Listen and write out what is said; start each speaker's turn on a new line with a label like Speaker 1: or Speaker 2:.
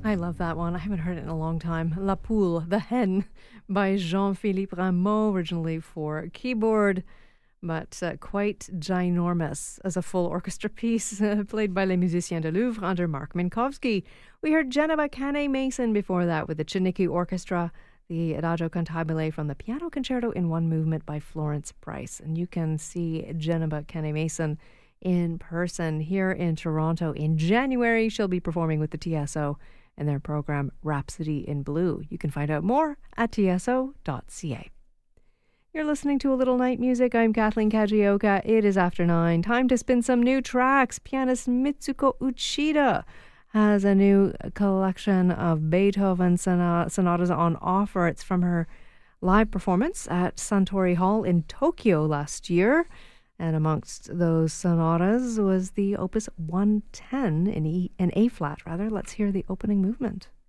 Speaker 1: I love that one. I haven't heard it in a long time. La Poule, The Hen, by Jean-Philippe Rameau, originally for keyboard, but quite ginormous as a full orchestra piece, played by Les Musiciens de Louvre under Mark Minkowski. We heard Geneva Cannet-Mason before that with the Chiniki Orchestra, the Adagio Cantabile from the Piano Concerto in One Movement by Florence Price. And you can see Geneva Cannet-Mason in person here in Toronto in January. She'll be performing with the TSO in their program Rhapsody in Blue. You can find out more at tso.ca. You're listening to A Little Night Music. I'm Kathleen Kajioka. It is after 9. Time to spin some new tracks. Pianist Mitsuko Uchida has a new collection of Beethoven sonatas on offer. It's from her live performance at Suntory Hall in Tokyo last year. And amongst those sonatas was the Opus 110 in A flat, rather. Let's hear the opening movement.